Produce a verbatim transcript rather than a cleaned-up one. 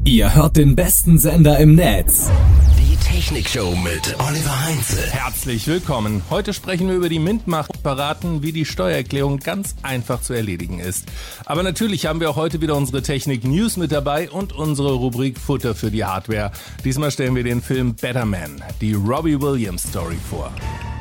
Ihr hört den besten Sender im Netz. Die Technikshow mit Oliver Heinze. Herzlich willkommen. Heute sprechen wir über die Mintmacht und verraten, wie die Steuererklärung ganz einfach zu erledigen ist. Aber natürlich haben wir auch heute wieder unsere Technik-News mit dabei und unsere Rubrik Futter für die Hardware. Diesmal stellen wir den Film Better Man, die Robbie Williams Story vor.